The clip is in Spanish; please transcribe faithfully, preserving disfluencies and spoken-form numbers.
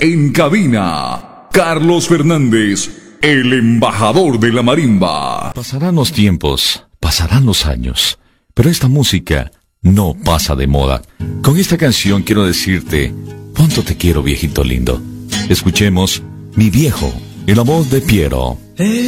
En cabina, Carlos Fernández, el embajador de la marimba. Pasarán los tiempos, pasarán los años, pero esta música no pasa de moda. Con esta canción quiero decirte cuánto te quiero, viejito lindo. Escuchemos Mi Viejo, en la voz de Piero.